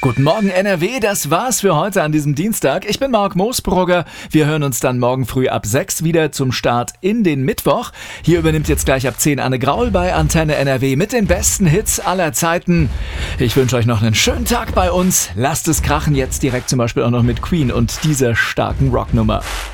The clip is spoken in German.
Guten Morgen NRW, das war's für heute an diesem Dienstag. Ich bin Marc Moosbrugger. Wir hören uns dann morgen früh ab 6 wieder zum Start in den Mittwoch. Hier übernimmt jetzt gleich ab 10 Anne Graul bei Antenne NRW mit den besten Hits aller Zeiten. Ich wünsche euch noch einen schönen Tag bei uns. Lasst es krachen jetzt direkt zum Beispiel auch noch mit Queen und dieser starken Rocknummer.